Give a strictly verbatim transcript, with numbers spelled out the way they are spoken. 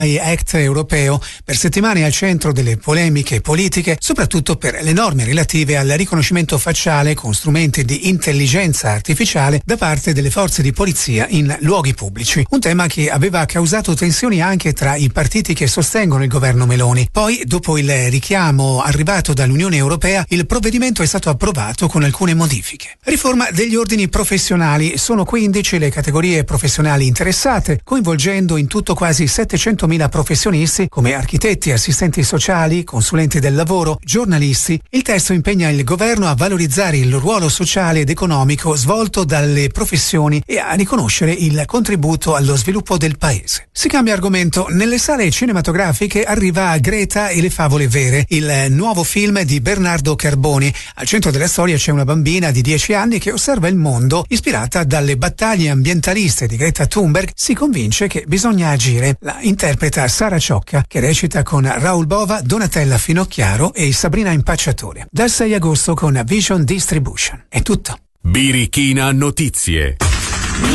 Act europeo, per settimane al centro delle polemiche politiche, soprattutto per le norme relative al riconoscimento facciale con strumenti di intelligenza artificiale da parte delle forze di polizia in luoghi pubblici. Un tema che aveva causato tensioni anche tra i partiti che sostengono il governo Meloni. Poi, dopo il richiamo arrivato dall'Unione Europea, il provvedimento è stato approvato con alcune modifiche. Riforma degli ordini professionali. Sono quindici le categorie professionali interessate, coinvolgendo in tutto quasi settecentomila professionisti come architetti, assistenti sociali, consulenti del lavoro, giornalisti. Il testo impegna il governo a valorizzare il ruolo sociale ed economico svolto dalle professioni e a riconoscere il contributo allo sviluppo del paese. Si cambia argomento. Nelle sale cinematografiche arriva Greta e le favole vere, il nuovo film di Bernardo Carboni. Al centro della storia c'è una bambina di dieci anni che osserva il mondo. Ispirata dalle battaglie ambientaliste di Greta Thunberg, si convince che bisogna agire. La interpreta Sara Ciocca, che recita con Raul Bova, Donatella Finocchiaro e Sabrina Impacciatore. Dal sei agosto con Vision Distribution. È tutto. Birichina Notizie.